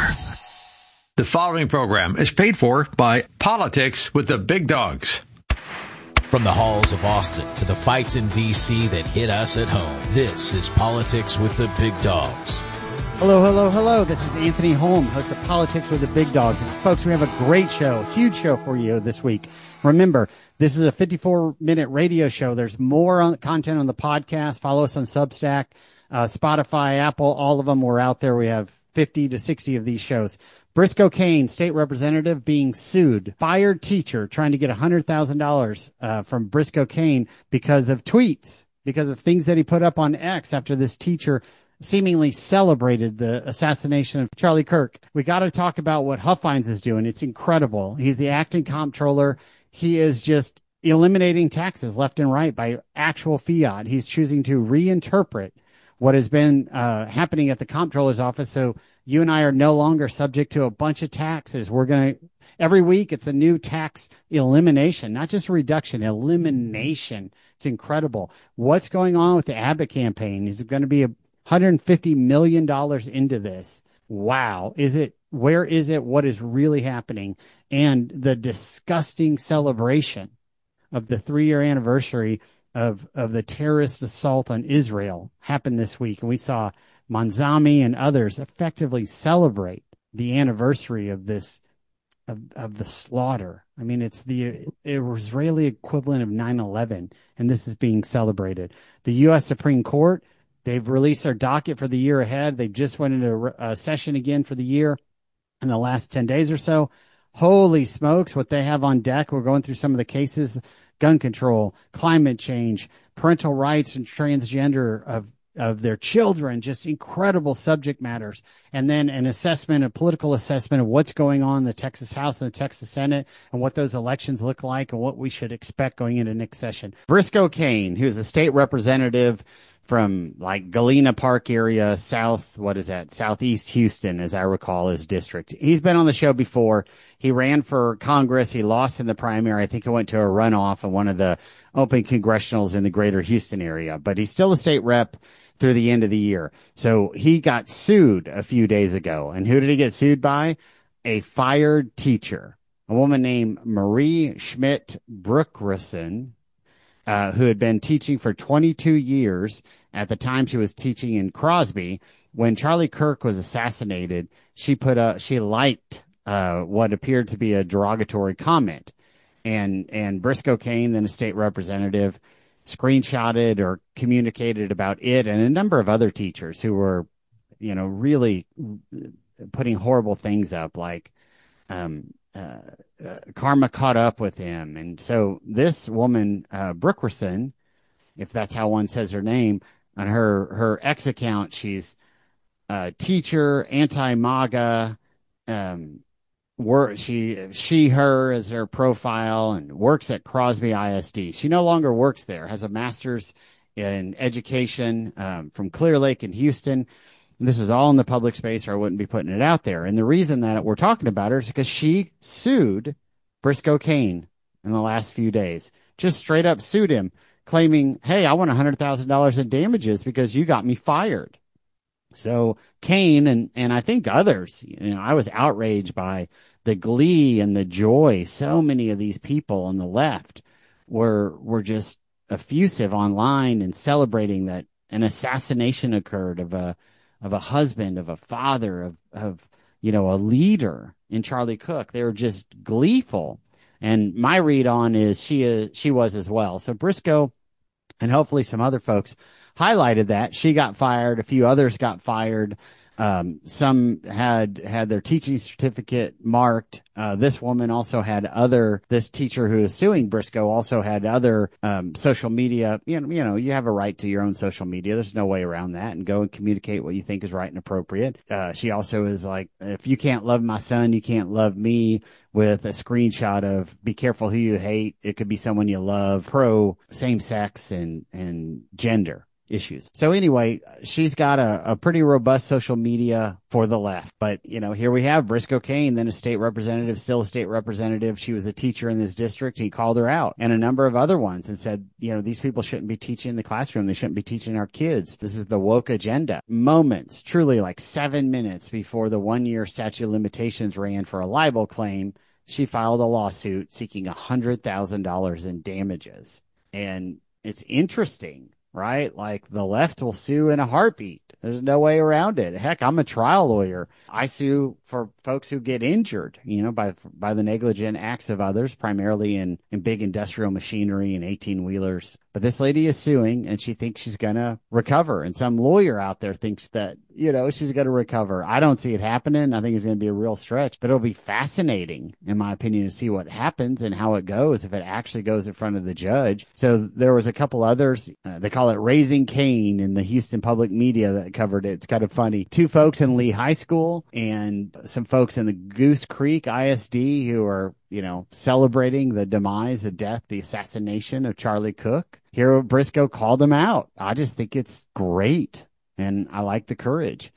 The following program is paid for by Politics with the Big Dogs. From the halls of Austin to the fights in D C that hit us at home, this is Politics with the Big Dogs. Hello, hello, hello. This is Anthony Holm, host of Politics with the Big Dogs. And folks, we have a great show, huge show for you this week. Remember, this is a fifty-four minute radio show. There's more on, content on the podcast. Follow us on Substack, uh, Spotify, Apple, all of them. We're out there. We have fifty to sixty of these shows. Briscoe Cain, state representative, being sued. Fired teacher trying to get one hundred thousand dollars uh, from Briscoe Cain because of tweets, because of things that he put up on X after this teacher seemingly celebrated the assassination of Charlie Kirk. We got to talk about what Huffines is doing. It's incredible. He's the acting comptroller. He is just eliminating taxes left and right by actual fiat. He's choosing to reinterpret what has been uh, happening at the comptroller's office. So You and I are no longer subject to a bunch of taxes. We're going to, every week it's a new tax elimination, not just a reduction, elimination. It's incredible. What's going on with the Abbott campaign? Is it going to be a one hundred fifty million dollars into this? Wow. Is it, where is it? What is really happening? And the disgusting celebration of the three-year anniversary of, of the terrorist assault on Israel happened this week. And we saw Manzami and others effectively celebrate the anniversary of this, of, of the slaughter. I mean, it's the Israeli equivalent of nine eleven, and this is being celebrated. The U S Supreme Court, they've released their docket for the year ahead. They just went into a session again for the year in the last ten days or so. Holy smokes, what they have on deck. We're going through some of the cases: gun control, climate change, parental rights and transgender of, of their children, just incredible subject matters. And then an assessment, a political assessment of what's going on in the Texas House and the Texas Senate and what those elections look like and what we should expect going into next session. Briscoe Cain, who's a state representative from like Galena Park area, south, what is that? Southeast Houston, as I recall, his district. He's been on the show before. He ran for Congress. He lost in the primary. I think he went to a runoff in one of the open congressionals in the greater Houston area, but he's still a state rep through the end of the year. So he got sued a few days ago. And who did he get sued by? A fired teacher, a woman named Marie Schmidt Brookreson, uh, who had been teaching for twenty-two years. At the time she was teaching in Crosby. When Charlie Kirk was assassinated, she put a, she liked, uh, what appeared to be a derogatory comment. And, and Briscoe Cain, then a state representative, screenshotted or communicated about it and a number of other teachers who were, you know, really putting horrible things up, like, um, uh, uh, karma caught up with him. And so this woman, uh, Brookreson, if that's how one says her name, on her, her X account, she's a teacher, anti-MAGA, um, work, she, she, her as her profile, and works at Crosby I S D. She no longer works there, has a master's in education, um, from Clear Lake in Houston. And this was all in the public space, or I wouldn't be putting it out there. And the reason that we're talking about her is because she sued Briscoe Cain in the last few days, just straight up sued him, claiming, hey, I want one hundred thousand dollars in damages because you got me fired. So Cain and, and I think others, you know, I was outraged by the glee and the joy. So many of these people on the left were, were just effusive online and celebrating that an assassination occurred of a, of a husband, of a father, of, of, you know, a leader in Charlie Cook. They were just gleeful. And my read on is she is, she was as well. So Briscoe and hopefully some other folks highlighted that. She got fired. A few others got fired. Um, some had had their teaching certificate marked. Uh, this woman also had other, this teacher who is suing Briscoe also had other um, social media. You know, you know, you have a right to your own social media. There's no way around that, and go and communicate what you think is right and appropriate. Uh, she also is like, if you can't love my son, you can't love me, with a screenshot of be careful who you hate. It could be someone you love, pro same sex and, and gender issues. So anyway, she's got a, a pretty robust social media for the left. But, you know, here we have Briscoe Cain, then a state representative, still a state representative. She was a teacher in this district. He called her out, and a number of other ones, and said, you know, these people shouldn't be teaching in the classroom. They shouldn't be teaching our kids. This is the woke agenda. Moments, truly like seven minutes before the one year statute of limitations ran for a libel claim, she filed a lawsuit seeking one hundred thousand dollars in damages. And it's interesting, right? Like, the left will sue in a heartbeat. There's no way around it. Heck, I'm a trial lawyer. I sue for folks who get injured, you know, by by the negligent acts of others, primarily in, in big industrial machinery and eighteen-wheelers. But this lady is suing, and she thinks she's going to recover. And some lawyer out there thinks that, you know, she's going to recover. I don't see it happening. I think it's going to be a real stretch. But it'll be fascinating, in my opinion, to see what happens and how it goes, if it actually goes in front of the judge. So there was a couple others. Uh, they call it Raising Cain in the Houston public media that covered it. It's kind of funny. Two folks in Lee High School and some folks in the Goose Creek I S D who are, you know, celebrating the demise, the death, the assassination of Charlie Cook. Here, Briscoe called them out. I just think it's great, and I like the courage.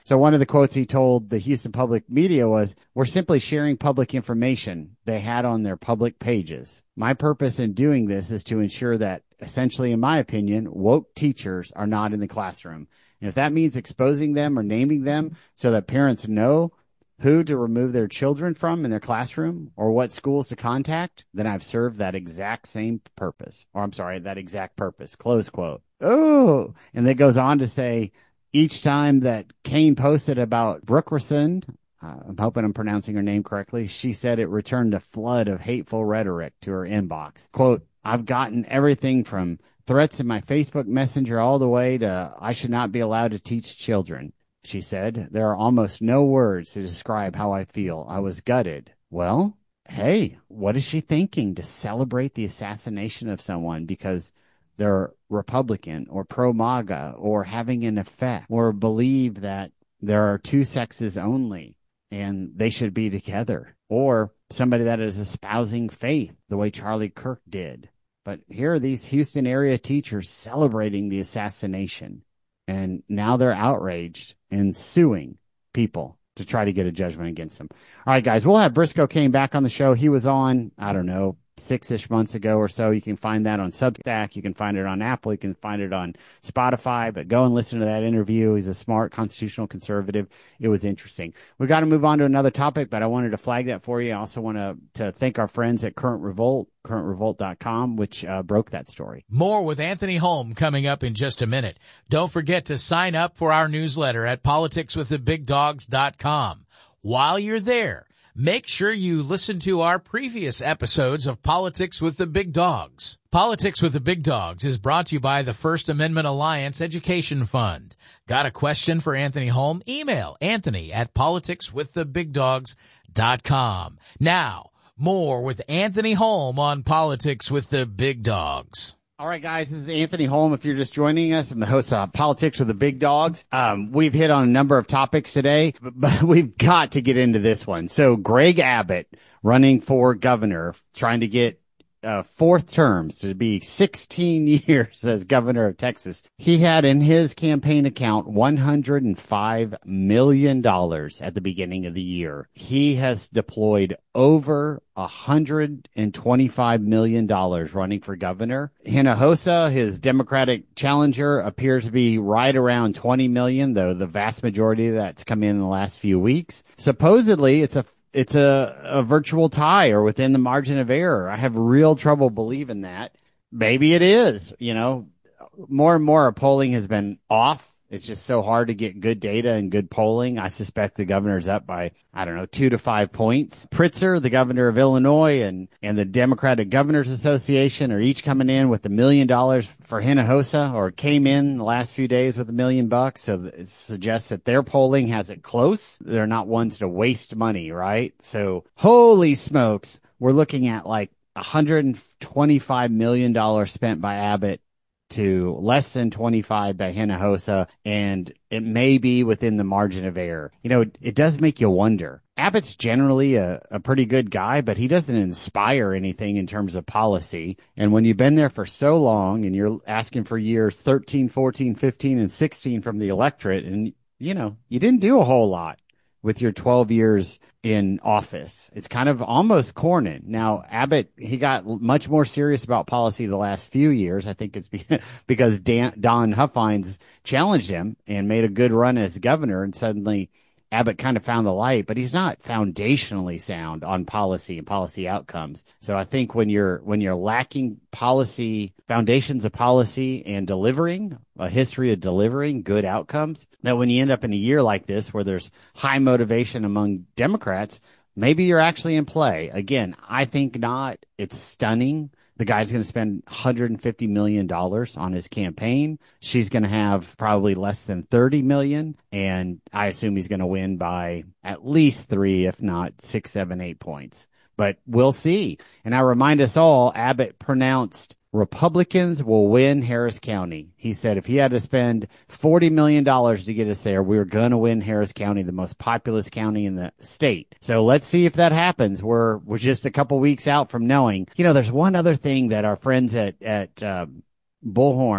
So one of the quotes he told the Houston Public Media was, "We're simply sharing public information they had on their public pages. My purpose in doing this is to ensure that, essentially, in my opinion, woke teachers are not in the classroom. And if that means exposing them or naming them so that parents know who to remove their children from in their classroom or what schools to contact, then I've served that exact same purpose." Or I'm sorry, that exact purpose, close quote. Oh, and then goes on to say, each time that Kane posted about Brooke Resend, uh, I'm hoping I'm pronouncing her name correctly, she said it returned a flood of hateful rhetoric to her inbox. Quote, "I've gotten everything from threats in my Facebook Messenger all the way to I should not be allowed to teach children." She said, "There are almost no words to describe how I feel. I was gutted." Well, hey, what is she thinking to celebrate the assassination of someone because they're Republican or pro-MAGA or having an effect or believe that there are two sexes only and they should be together, or somebody that is espousing faith the way Charlie Kirk did? But here are these Houston area teachers celebrating the assassination, and now they're outraged and suing people to try to get a judgment against them. All right, guys, we'll have Briscoe Kane back on the show. He was on, I don't know, six-ish months ago or so. You can find that on Substack. You can find it on Apple. You can find it on Spotify. But go and listen to that interview. He's a smart constitutional conservative. It was interesting. We've got to move on to another topic, but I wanted to flag that for you. I also want to, to thank our friends at Current Revolt, current revolt dot com, which uh, broke that story. More with Anthony Holm coming up in just a minute. Don't forget to sign up for our newsletter at politics with the big dogs dot com. While you're there, make sure you listen to our previous episodes of Politics with the Big Dogs. Politics with the Big Dogs is brought to you by the First Amendment Alliance Education Fund. Got a question for Anthony Holm? Email Anthony at politics with the big dogs dot com. Now, more with Anthony Holm on Politics with the Big Dogs. All right, guys, this is Anthony Holm. If you're just joining us, I'm the host of Politics with the Big Dogs. Um, we've hit on a number of topics today, but, but we've got to get into this one. So Greg Abbott running for governor, trying to get uh, fourth terms to be sixteen years as governor of Texas. He had in his campaign account one hundred five million dollars at the beginning of the year. He has deployed over one hundred twenty-five million dollars running for governor. Hinojosa, his Democratic challenger, appears to be right around twenty million dollars, though the vast majority of that's come in in the last few weeks. Supposedly, it's a It's a, a virtual tie or within the margin of error. I have real trouble believing that. Maybe it is. You know, more and more our polling has been off. It's just so hard to get good data and good polling. I suspect the governor's up by, I don't know, two to five points. Pritzker, the governor of Illinois, and, and the Democratic Governors Association are each coming in with a million dollars for Hinojosa, or came in the last few days with a million bucks. So it suggests that their polling has it close. They're not ones to waste money, right? So holy smokes, we're looking at like one hundred twenty-five million dollars spent by Abbott to less than twenty-five by Hinojosa, and it may be within the margin of error. You know, it, it does make you wonder. Abbott's generally a, a pretty good guy, but he doesn't inspire anything in terms of policy. And when you've been there for so long and you're asking for years thirteen, fourteen, fifteen, and sixteen from the electorate, and, you know, you didn't do a whole lot with your twelve years in office. It's kind of almost corny. Now, Abbott, he got much more serious about policy the last few years. I think it's because Dan, Don Huffines challenged him and made a good run as governor, and suddenly Abbott kind of found the light, but he's not foundationally sound on policy and policy outcomes. So I think when you're when you're lacking policy, foundations of policy and delivering, a history of delivering good outcomes, that when you end up in a year like this where there's high motivation among Democrats, maybe you're actually in play. Again, I think not. It's stunning. The guy's going to spend one hundred fifty million dollars on his campaign. She's going to have probably less than thirty million dollars, and I assume he's going to win by at least three, if not six, seven, eight points. But we'll see. And I remind us all, Abbott pronounced Republicans will win Harris County. He said if he had to spend forty million dollars to get us there, we were going to win Harris County, the most populous county in the state. So let's see if that happens. We're we're just a couple weeks out from knowing. You know, there's one other thing that our friends at, at uh, Bullhorn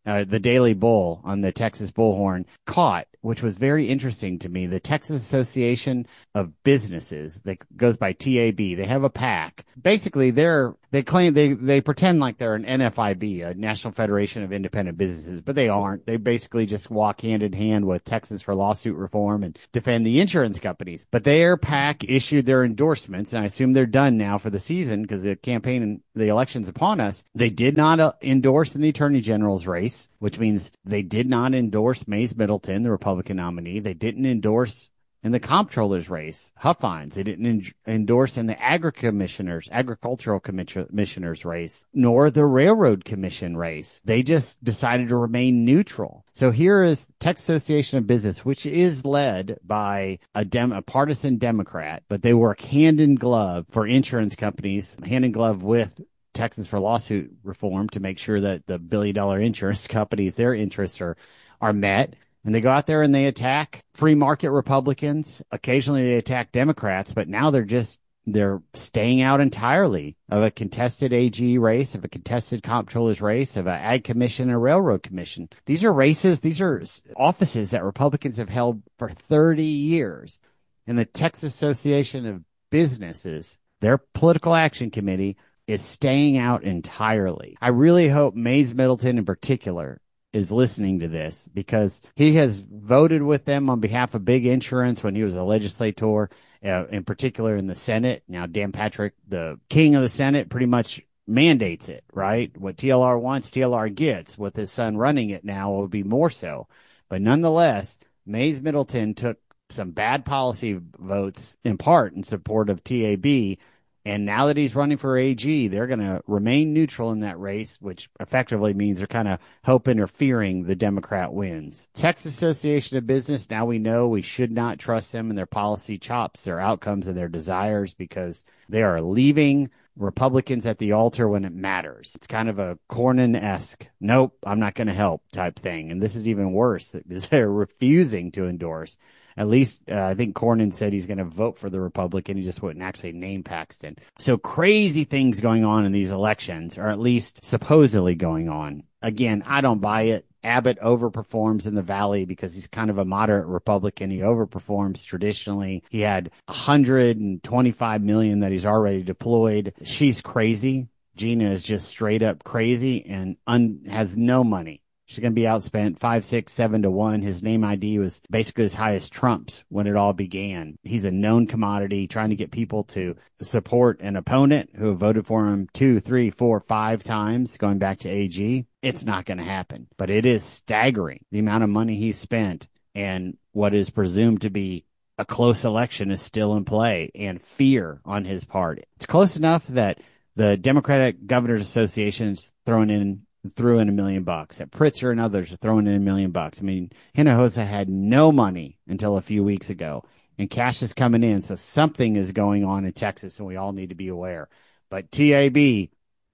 uh, the Daily Bull on the Texas Bullhorn caught, which was very interesting to me. The Texas Association of Businesses, that goes by T A B, they have a PAC. Basically, they're they claim they they pretend like they're an N F I B, a National Federation of Independent Businesses, but they aren't. They basically just walk hand in hand with Texans for Lawsuit Reform and defend the insurance companies. But their PAC issued their endorsements, and I assume they're done now for the season because the campaign and the election's upon us. They did not uh, endorse in the Attorney General's race, which means they did not endorse Mays Middleton, the Republican nominee. They didn't endorse in the comptroller's race, Huffines. They didn't en- endorse in the agri commissioners, agricultural commissioners race, nor the railroad commission race. They just decided to remain neutral. So here is Texas Association of Business, which is led by a, dem- a partisan Democrat, but they work hand in glove for insurance companies, hand in glove with Texans for Lawsuit Reform to make sure that the billion dollar insurance companies, their interests are, are met. And they go out there and they attack free market Republicans. Occasionally they attack Democrats, but now they're just, they're staying out entirely of a contested A G race, of a contested comptroller's race, of an ag commission and a railroad commission. These are races, these are offices that Republicans have held for thirty years. And the Texas Association of Businesses, their political action committee, is staying out entirely. I really hope Mays Middleton in particular is listening to this, because he has voted with them on behalf of big insurance when he was a legislator, uh, in particular in the Senate. Now, Dan Patrick, the king of the Senate, pretty much mandates it, right? What T L R wants, T L R gets. With his son running it now, it would be more so. But nonetheless, Mays Middleton took some bad policy votes in part in support of T A B. And now that he's running for A G, they're going to remain neutral in that race, which effectively means they're kind of hoping or fearing the Democrat wins. Texas Association of Business, now we know we should not trust them and their policy chops, their outcomes, and their desires, because they are leaving Republicans at the altar when it matters. It's kind of a Cornyn-esque, nope, I'm not going to help type thing. And this is even worse, because they're refusing to endorse. At least uh, I think Cornyn said he's going to vote for the Republican. He just wouldn't actually name Paxton. So crazy things going on in these elections, or at least supposedly going on. Again, I don't buy it. Abbott overperforms in the Valley because he's kind of a moderate Republican. He overperforms traditionally. He had one hundred twenty-five million dollars that he's already deployed. She's crazy. Gina is just straight up crazy and un- has no money. She's going to be outspent five, six, seven to one. His name I D was basically as high as Trump's when it all began. He's a known commodity, trying to get people to support an opponent who have voted for him two, three, four, five times, going back to A G. It's not going to happen. But it is staggering the amount of money he spent, and what is presumed to be a close election is still in play, and fear on his part. It's close enough that the Democratic Governors Association is throwing in threw in a million bucks. That Pritzker and others are throwing in a million bucks. I mean, Hinojosa had no money until a few weeks ago, and cash is coming in. So something is going on in Texas, and we all need to be aware. But T A B,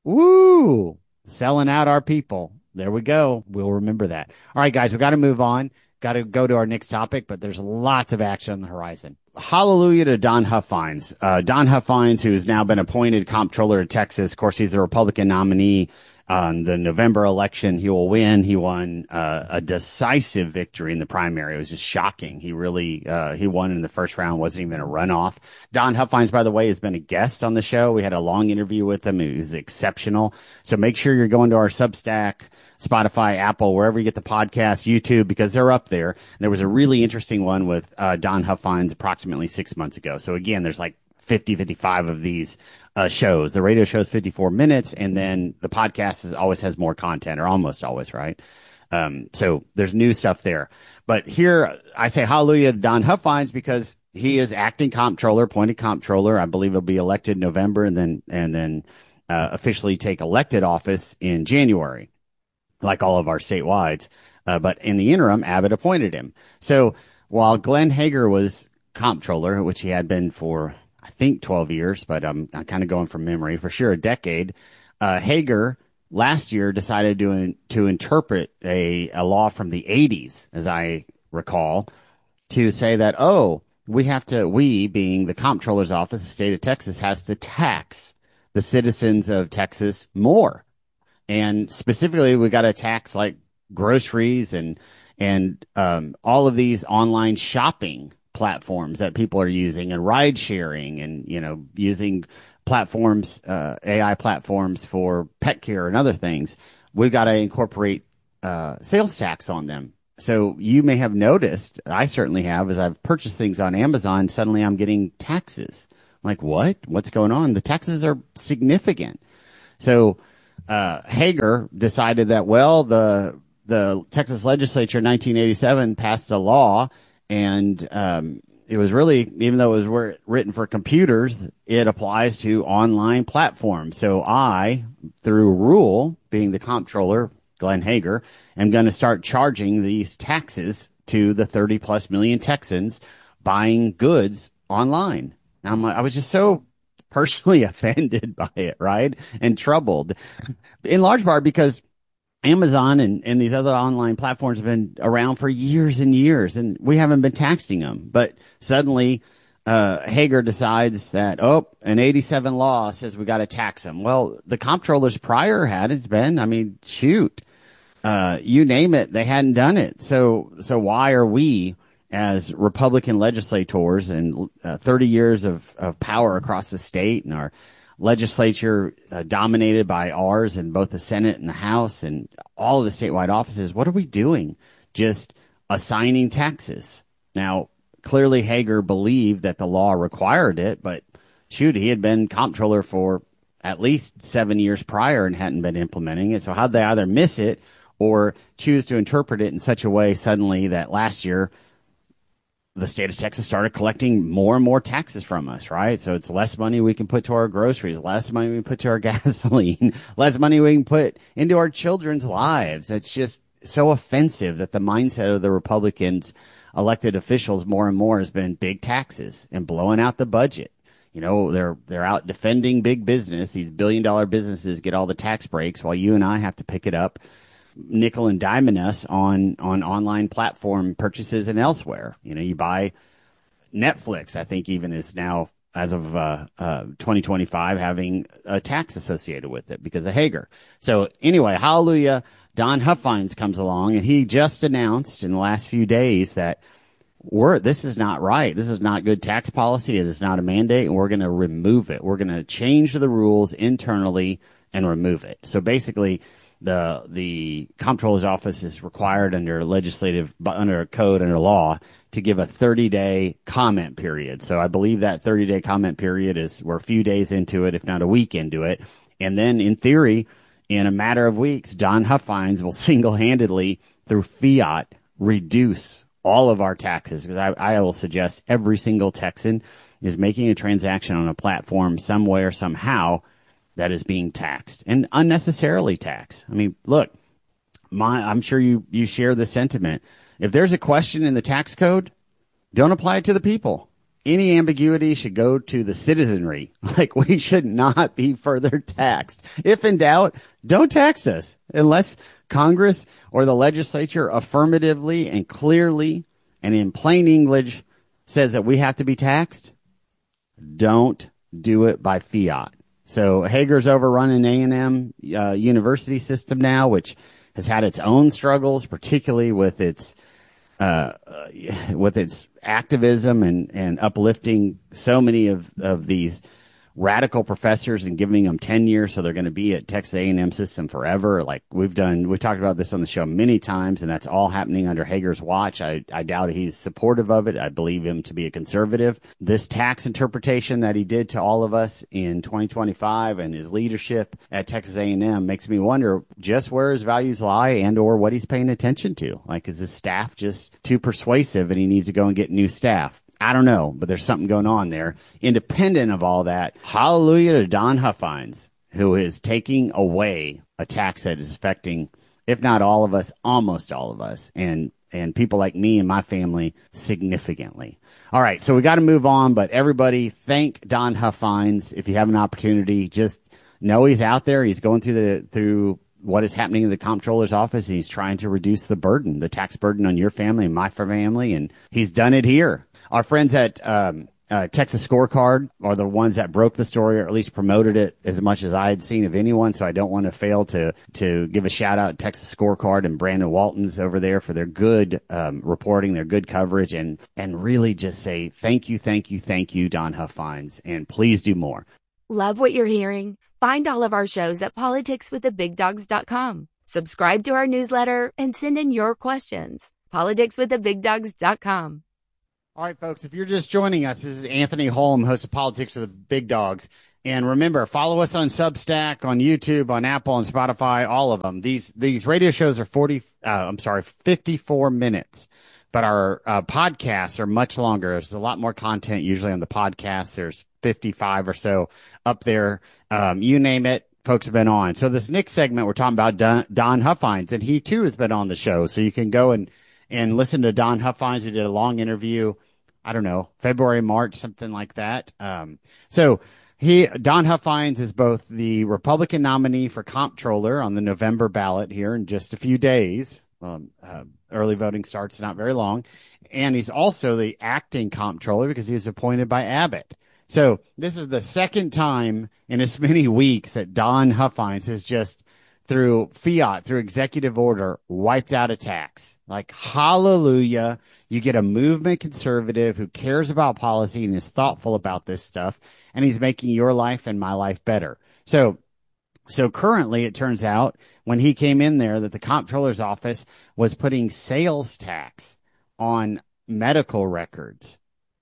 woo, selling out our people. There we go. We'll remember that. All right, guys, we got to move on. Got to go to our next topic, but there's lots of action on the horizon. Hallelujah to Don Huffines. Uh, Don Huffines, who has now been appointed comptroller of Texas. Of course, he's a Republican nominee. On the November election, he will win. He won uh, a decisive victory in the primary. It was just shocking. He really, uh, he won in the first round. Wasn't even a runoff. Don Huffines, by the way, has been a guest on the show. We had a long interview with him. It was exceptional. So make sure you're going to our Substack, Spotify, Apple, wherever you get the podcast, YouTube, because they're up there. And there was a really interesting one with uh, Don Huffines approximately six months ago. So again, there's like fifty, fifty-five of these uh, shows. The radio show is fifty-four minutes, and then the podcast is always has more content, or almost always, right? Um, so there's new stuff there. But here I say hallelujah to Don Huffines because he is acting comptroller, appointed comptroller. I believe he'll be elected in November, and then and then uh, officially take elected office in January, like all of our statewide. Uh, but in the interim, Abbott appointed him. So while Glenn Hager was comptroller, which he had been for I think twelve years, but I'm, I'm kind of going from memory, for sure a decade. Uh, Hager last year decided to to interpret a, a law from the eighties, as I recall, to say that, oh, we have to, we being the comptroller's office, the state of Texas, has to tax the citizens of Texas more. And specifically, we got to tax like groceries and and um, all of these online shopping platforms that people are using, and ride sharing, and you know using platforms, uh, A I platforms for pet care and other things. We've got to incorporate uh, sales tax on them. So you may have noticed, I certainly have, as I've purchased things on Amazon, suddenly I'm getting taxes. I'm like, what? What's going on? The taxes are significant. So uh, Hager decided that, well, the the Texas legislature in nineteen eighty-seven passed a law, and um, it was really, even though it was written for computers, it applies to online platforms. So I, through rule, being the comptroller, Glenn Hager, am going to start charging these taxes to the thirty plus million Texans buying goods online. Now, I'm, I was just so personally offended by it, right? And troubled, in large part because Amazon and, and these other online platforms have been around for years and years, and we haven't been taxing them. But suddenly, uh, Hager decides that, oh, an eighty-seven law says we got to tax them. Well, the comptrollers prior hadn't been. I mean, shoot. Uh, you name it, they hadn't done it. So, so why are we, as Republican legislators and uh, thirty years of, of power across the state, and our legislature uh, dominated by ours in both the Senate and the House and all of the statewide offices, what are we doing? Just assigning taxes. Now, clearly Hager believed that the law required it, but shoot, he had been comptroller for at least seven years prior and hadn't been implementing it. So how'd they either miss it or choose to interpret it in such a way suddenly that last year the state of Texas started collecting more and more taxes from us, right? So it's less money we can put to our groceries, less money we can put to our gasoline, less money we can put into our children's lives. It's just so offensive that the mindset of the Republicans elected officials more and more has been big taxes and blowing out the budget. You know, they're they're out defending big business. These billion dollar businesses get all the tax breaks while you and I have to pick it up, nickel and diming us on, on online platform purchases and elsewhere. You know, you buy Netflix, I think even is now, as of uh, uh, twenty twenty-five, having a tax associated with it because of Hager. So anyway, hallelujah, Don Huffines comes along, and he just announced in the last few days that we're, this is not right. This is not good tax policy. It is not a mandate, and we're going to remove it. We're going to change the rules internally and remove it. So basically, The the comptroller's office is required under legislative, under a code, under law, to give a thirty-day comment period. So I believe that thirty-day comment period is, we're a few days into it, if not a week into it. And then, in theory, in a matter of weeks, Don Huffines will single-handedly, through fiat, reduce all of our taxes. Because I, I will suggest every single Texan is making a transaction on a platform somewhere, somehow, that is being taxed, and unnecessarily taxed. I mean, look, my, I'm sure you, you share the sentiment. If there's a question in the tax code, don't apply it to the people. Any ambiguity should go to the citizenry. Like, we should not be further taxed. If in doubt, don't tax us unless Congress or the legislature affirmatively and clearly and in plain English says that we have to be taxed. Don't do it by fiat. So Hager's overrunning A and M uh, university system now, which has had its own struggles, particularly with its uh, uh, with its activism and, and uplifting so many of, of these radical professors and giving them tenure, so they're going to be at Texas A and M system forever. Like we've done, we've talked about this on the show many times, and that's all happening under Hager's watch. I, I doubt he's supportive of it. I believe him to be a conservative. This tax interpretation that he did to all of us in twenty twenty-five and his leadership at Texas A and M makes me wonder just where his values lie and or what he's paying attention to. Like, is his staff just too persuasive and he needs to go and get new staff? I don't know, but there's something going on there. Independent of all that, hallelujah to Don Huffines, who is taking away a tax that is affecting, if not all of us, almost all of us, and and people like me and my family significantly. All right, so we got to move on, but everybody thank Don Huffines. If you have an opportunity, just know he's out there. He's going through the through what is happening in the comptroller's office. He's trying to reduce the burden, the tax burden on your family and my family, and he's done it here. Our friends at um, uh, Texas Scorecard are the ones that broke the story, or at least promoted it as much as I had seen of anyone. So I don't want to fail to to give a shout out to Texas Scorecard and Brandon Waltons over there for their good um, reporting, their good coverage, and and really just say thank you, thank you, thank you, Don Huffines, and please do more. Love what you're hearing? Find all of our shows at politics with the big dogs dot com. Subscribe to our newsletter and send in your questions. politics with the big dogs dot com. All right, folks, if you're just joining us, this is Anthony Holm, host of Politics with the Big Dogs. And remember, follow us on Substack, on YouTube, on Apple, and Spotify, all of them. These these radio shows are forty, uh, I'm sorry, fifty-four minutes. But our uh, podcasts are much longer. There's a lot more content usually on the podcast. There's fifty-five or so up there. Um, you name it, folks have been on. So this next segment, we're talking about Don, Don Huffines, and he too has been on the show. So you can go and and listen to Don Huffines. We did a long interview, I don't know, February, March, something like that. Um, so he, Don Huffines is both the Republican nominee for comptroller on the November ballot here in just a few days. Um, uh, early voting starts not very long. And he's also the acting comptroller because he was appointed by Abbott. So this is the second time in as many weeks that Don Huffines has just, through fiat, through executive order, wiped out a tax. Like, hallelujah. You get a movement conservative who cares about policy and is thoughtful about this stuff, and he's making your life and my life better. So, so currently it turns out when he came in there that the comptroller's office was putting sales tax on medical records.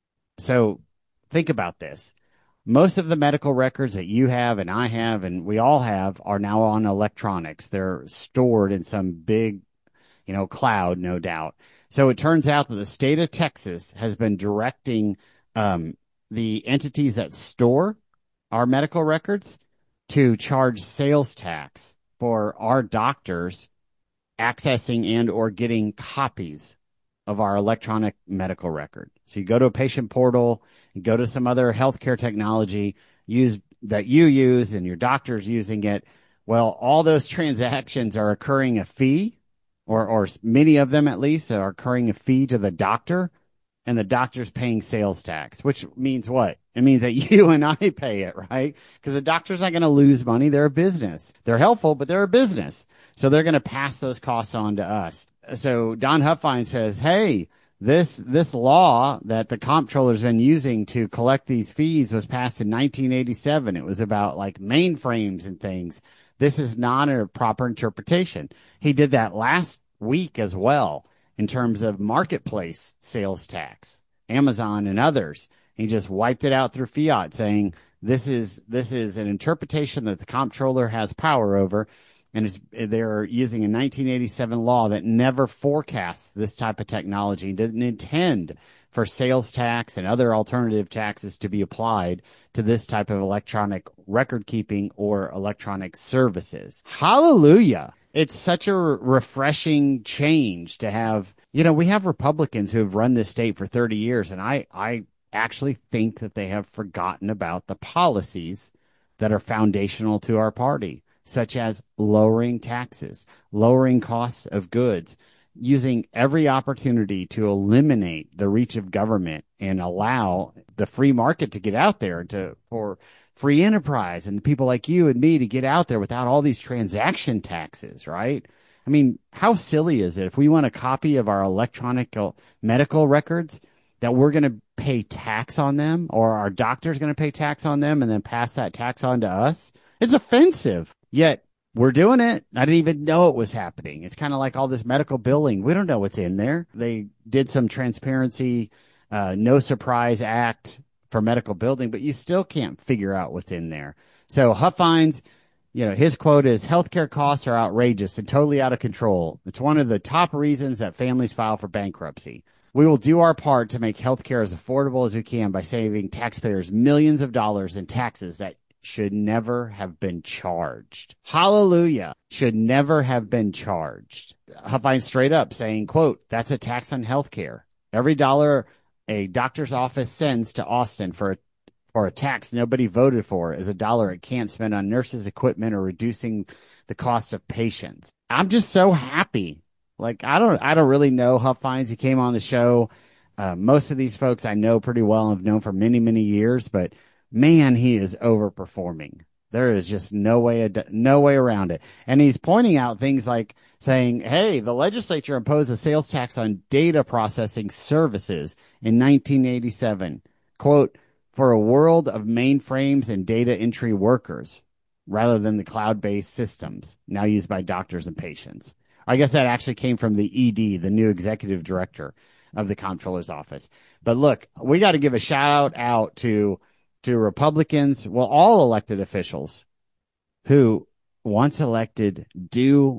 So think about this. Most of the medical records that you have and I have and we all have are now on electronics. They're stored in some big, you know, cloud, no doubt. So it turns out that the state of Texas has been directing um, the entities that store our medical records to charge sales tax for our doctors accessing and or getting copies of our electronic medical record. So you go to a patient portal, you go to some other healthcare technology use that you use and your doctor's using it. Well, all those transactions are occurring a fee, or, or many of them at least are occurring a fee to the doctor, and the doctor's paying sales tax, which means what? It means that you and I pay it, right? Because the doctor's not going to lose money. They're a business. They're helpful, but they're a business. So they're going to pass those costs on to us. So Don Huffines says, hey, this this law that the comptroller's been using to collect these fees was passed in nineteen eighty-seven. It was about like mainframes and things. This is not a proper interpretation. He did that last week as well in terms of marketplace sales tax, Amazon and others. He just wiped it out through fiat, saying this is this is an interpretation that the comptroller has power over. And it's, they're using a nineteen eighty-seven law that never forecasts this type of technology, didn't intend for sales tax and other alternative taxes to be applied to this type of electronic record keeping or electronic services. Hallelujah. It's such a refreshing change to have, you know, we have Republicans who have run this state for thirty years, and I, I actually think that they have forgotten about the policies that are foundational to our party, such as lowering taxes, lowering costs of goods, using every opportunity to eliminate the reach of government and allow the free market to get out there to for free enterprise and people like you and me to get out there without all these transaction taxes, right? I mean, how silly is it if we want a copy of our electronic medical records that we're going to pay tax on them, or our doctor's going to pay tax on them and then pass that tax on to us? It's offensive. Yet we're doing it. I didn't even know it was happening. It's kind of like all this medical billing. We don't know what's in there. They did some transparency, uh, no surprise act for medical billing, but you still can't figure out what's in there. So Huffines, you know, his quote is, healthcare costs are outrageous and totally out of control. It's one of the top reasons that families file for bankruptcy. We will do our part to make healthcare as affordable as we can by saving taxpayers millions of dollars in taxes that should never have been charged. Hallelujah. Should never have been charged. Huffines straight up saying, quote, that's a tax on healthcare. Every dollar a doctor's office sends to Austin for a, for a tax nobody voted for is a dollar it can't spend on nurses, equipment, or reducing the cost of patients. I'm just so happy. Like, I don't, I don't really know Huffines. He came on the show. Uh, most of these folks I know pretty well and have known for many, many years, but man, he is overperforming. There is just no way, ad- no way around it. And he's pointing out things like saying, hey, the legislature imposed a sales tax on data processing services in nineteen eighty-seven, quote, for a world of mainframes and data entry workers rather than the cloud-based systems now used by doctors and patients. I guess that actually came from the E D, the new executive director of the comptroller's office. But look, we got to give a shout out to to Republicans, well, all elected officials who, once elected, do